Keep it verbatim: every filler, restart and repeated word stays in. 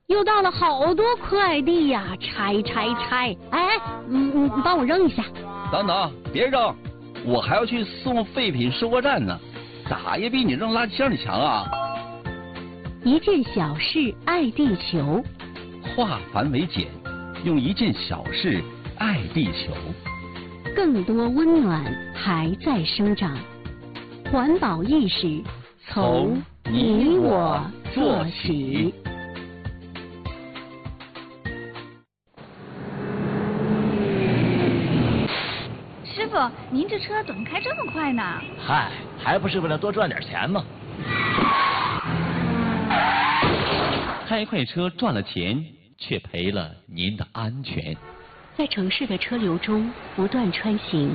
又到了好多快递呀，拆拆拆！哎，嗯嗯，你帮我扔一下。 等等，别扔，我还要去送废品收货站呢，咋也比你扔垃圾箱里强啊！ 一件小事爱地球， 化繁为简，用一件小事爱地球。 更多温暖还在生长，环保意识从你我做起。 师傅，您这车怎么开这么快呢？ 嗨，还不是为了多赚点钱吗？ 开快车赚了钱，却赔了您的安全。 在城市的车流中不断穿行。